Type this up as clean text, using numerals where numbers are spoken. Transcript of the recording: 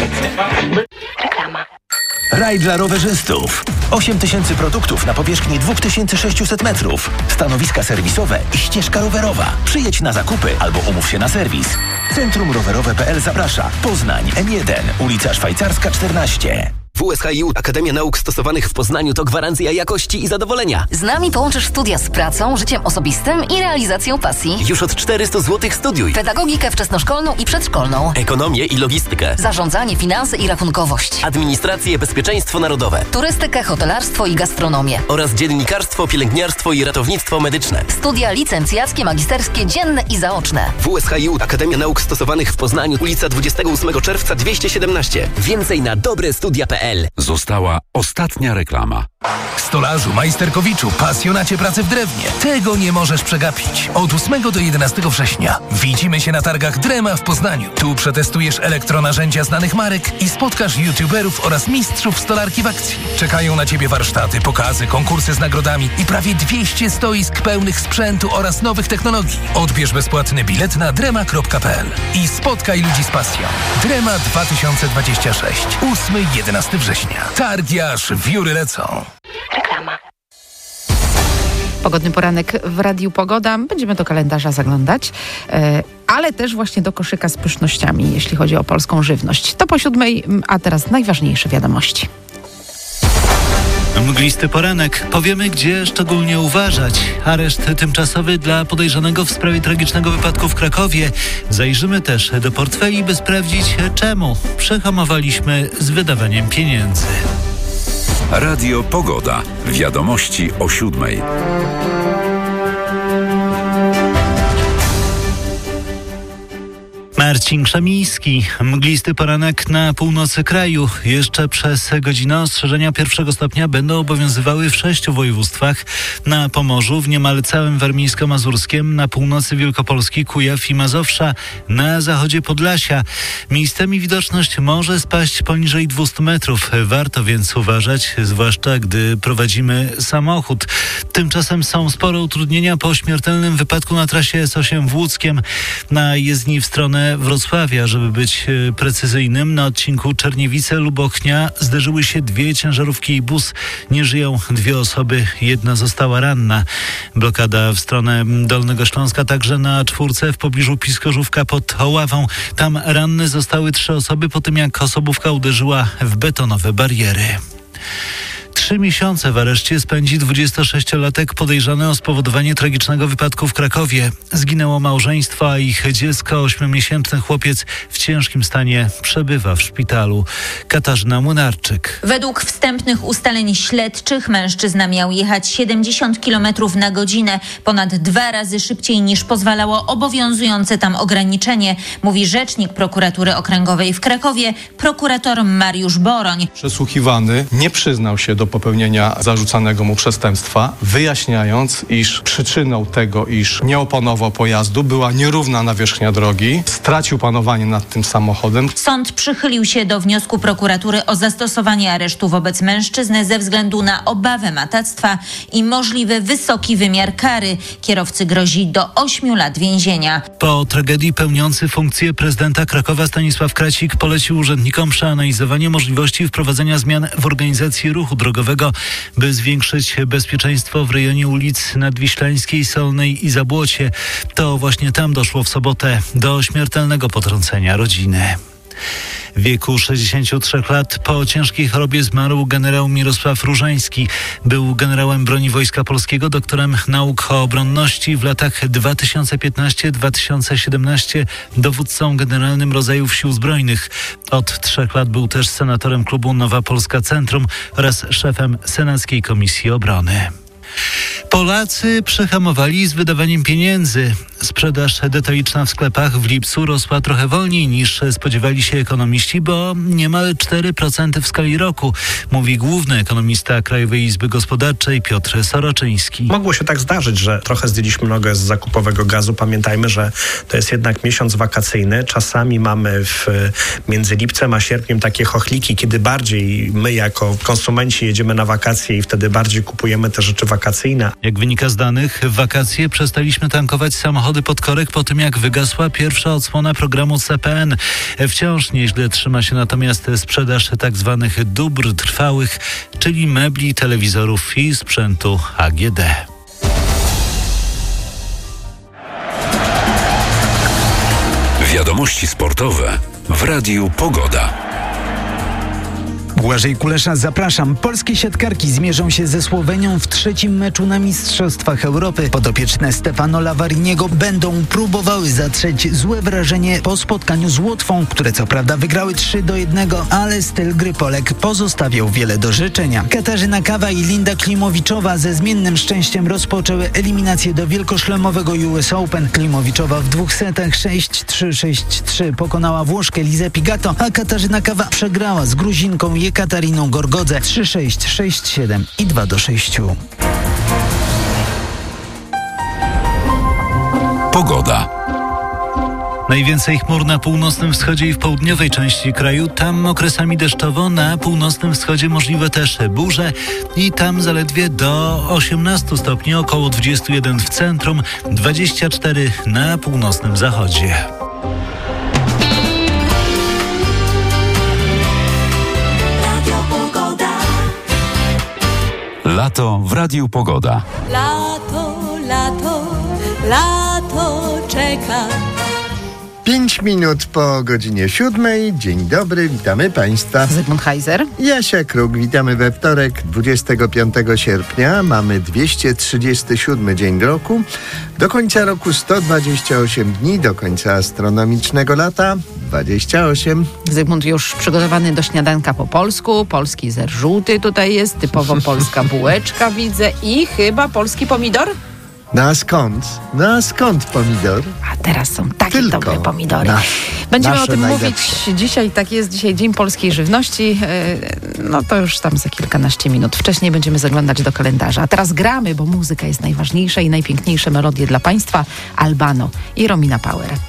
Reklama. Raj dla rowerzystów. 8000 produktów na powierzchni 2600 metrów. Stanowiska serwisowe i ścieżka rowerowa. Przyjedź na zakupy albo umów się na serwis. Centrum Rowerowe.pl zaprasza. Poznań, M1, ulica Szwajcarska 14. WSHiU Akademia Nauk Stosowanych w Poznaniu to gwarancja jakości i zadowolenia. Z nami połączysz studia z pracą, życiem osobistym i realizacją pasji. Już od 400 zł studiuj. Pedagogikę wczesnoszkolną i przedszkolną. Ekonomię i logistykę. Zarządzanie, finanse i rachunkowość. Administrację, bezpieczeństwo narodowe. Turystykę, hotelarstwo i gastronomię. Oraz dziennikarstwo, pielęgniarstwo i ratownictwo medyczne. Studia licencjackie, magisterskie, dzienne i zaoczne. WSHiU Akademia Nauk Stosowanych w Poznaniu, ulica 28 czerwca 217. Więcej na dobrestudia.pl. Została ostatnia reklama. Stolarzu, majsterkowiczu, pasjonacie pracy w drewnie. Tego nie możesz przegapić. Od 8 do 11 września widzimy się na targach Drema w Poznaniu. Tu przetestujesz elektronarzędzia znanych marek i spotkasz youtuberów oraz mistrzów stolarki w akcji. Czekają na Ciebie warsztaty, pokazy, konkursy z nagrodami i prawie 200 stoisk pełnych sprzętu oraz nowych technologii. Odbierz bezpłatny bilet na drema.pl i spotkaj ludzi z pasją. Drema 2026. 8-11 września. Targi aż wióry lecą. Reklama. Pogodny poranek w Radiu Pogoda. Będziemy do kalendarza zaglądać, ale też właśnie do koszyka z pysznościami, jeśli chodzi o polską żywność. To po 7:00, a teraz najważniejsze wiadomości. Mglisty poranek. Powiemy, gdzie szczególnie uważać. Areszt tymczasowy dla podejrzanego w sprawie tragicznego wypadku w Krakowie. Zajrzymy też do portfeli, by sprawdzić, czemu przehamowaliśmy z wydawaniem pieniędzy. Radio Pogoda. Wiadomości o 7:00. Marcin Krzemiński. Mglisty poranek na północy kraju. Jeszcze przez godzinę ostrzeżenia pierwszego stopnia będą obowiązywały w 6 województwach. Na Pomorzu, w niemal całym warmińsko-mazurskiem, na północy Wielkopolski, Kujaw i Mazowsza, na zachodzie Podlasia. Miejscami widoczność może spaść poniżej 200 metrów. Warto więc uważać, zwłaszcza gdy prowadzimy samochód. Tymczasem są spore utrudnienia po śmiertelnym wypadku na trasie S8 w Łódzkiem. Na jezdni w stronę Wrocławia, żeby być precyzyjnym, na odcinku Czerniewice-Lubochnia zderzyły się 2 ciężarówki i bus. Nie żyją 2 osoby, 1 została ranna. Blokada w stronę Dolnego Śląska, także na 4 w pobliżu Piskorzówka pod Oławą. Tam ranne zostały 3 osoby po tym, jak osobówka uderzyła w betonowe bariery. 3 miesiące w areszcie spędzi 26-latek podejrzany o spowodowanie tragicznego wypadku w Krakowie. Zginęło małżeństwo, a ich dziecko, 8-miesięczny chłopiec, w ciężkim stanie przebywa w szpitalu. Katarzyna Młynarczyk. Według wstępnych ustaleń śledczych mężczyzna miał jechać 70 km na godzinę, ponad 2 razy szybciej niż pozwalało obowiązujące tam ograniczenie, mówi rzecznik prokuratury okręgowej w Krakowie, prokurator Mariusz Boroń. Przesłuchiwany nie przyznał się do popełnienia zarzucanego mu przestępstwa, wyjaśniając, iż przyczyną tego, iż nie opanował pojazdu, była nierówna nawierzchnia drogi, stracił panowanie nad tym samochodem. Sąd przychylił się do wniosku prokuratury o zastosowanie aresztu wobec mężczyzny ze względu na obawę matactwa i możliwy wysoki wymiar kary. Kierowcy grozi do 8 lat więzienia. Po tragedii pełniący funkcję prezydenta Krakowa Stanisław Kracik polecił urzędnikom przeanalizowanie możliwości wprowadzenia zmian w organizacji ruchu drogowego, by zwiększyć bezpieczeństwo w rejonie ulic Nadwiślańskiej, Solnej i Zabłocie. To właśnie tam doszło w sobotę do śmiertelnego potrącenia rodziny. W wieku 63 lat po ciężkiej chorobie zmarł generał Mirosław Różański. Był generałem broni Wojska Polskiego, doktorem nauk o obronności, w latach 2015-2017 dowódcą generalnym rodzajów Sił Zbrojnych. Od 3 lat był też senatorem klubu Nowa Polska Centrum oraz szefem Senackiej Komisji Obrony. Polacy przyhamowali z wydawaniem pieniędzy. Sprzedaż detaliczna w sklepach w lipcu rosła trochę wolniej niż spodziewali się ekonomiści, bo niemal 4% w skali roku, mówi główny ekonomista Krajowej Izby Gospodarczej Piotr Soroczyński. Mogło się tak zdarzyć, że trochę zdjęliśmy nogę z zakupowego gazu. Pamiętajmy, że to jest jednak miesiąc wakacyjny. Czasami mamy między lipcem a sierpniem takie chochliki, kiedy bardziej my jako konsumenci jedziemy na wakacje i wtedy bardziej kupujemy te rzeczy wakacyjne. Jak wynika z danych, w wakacje przestaliśmy tankować samochody pod korek po tym, jak wygasła pierwsza odsłona programu CPN. Wciąż nieźle trzyma się natomiast sprzedaż tzw. dóbr trwałych, czyli mebli, telewizorów i sprzętu AGD. Wiadomości sportowe w Radiu Pogoda. Błażej Kulesza, zapraszam. Polskie siatkarki zmierzą się ze Słowenią w trzecim meczu na Mistrzostwach Europy. Podopieczne Stefano Lavariniego będą próbowały zatrzeć złe wrażenie po spotkaniu z Łotwą, które co prawda wygrały 3-1, ale styl gry Polek pozostawiał wiele do życzenia. Katarzyna Kawa i Linda Klimowiczowa ze zmiennym szczęściem rozpoczęły eliminację do wielkoszlemowego US Open. Klimowiczowa w 2 setach 6-3, 6-3 pokonała Włoszkę Lizę Pigato, a Katarzyna Kawa przegrała z Gruzinką Ekatariną Gorgodze 3-6, 6-7 i 2-6. Pogoda. Najwięcej chmur na północnym wschodzie i w południowej części kraju. Tam okresami deszczowo, na północnym wschodzie możliwe też burze i tam zaledwie do 18 stopni, około 21 w centrum, 24 na północnym zachodzie. Lato w Radiu Pogoda. Lato, lato, lato czeka. 5 minut po godzinie 7. Dzień dobry, witamy Państwa. Zygmunt Heiser. Jasia Kruk, witamy we wtorek, 25 sierpnia. Mamy 237 dzień roku. Do końca roku 128 dni, do końca astronomicznego lata 28. Zygmunt już przygotowany do śniadanka po polsku. Polski ser żółty tutaj jest, typowo polska bułeczka widzę i chyba polski pomidor. No a skąd pomidor? A teraz są takie Tylko dobre pomidory. Będziemy o tym mówić dzisiaj, tak jest, dzisiaj Dzień Polskiej Żywności. No to już tam za kilkanaście minut. Wcześniej będziemy zaglądać do kalendarza. A teraz gramy, bo muzyka jest najważniejsza i najpiękniejsze melodie dla Państwa. Albano i Romina Power.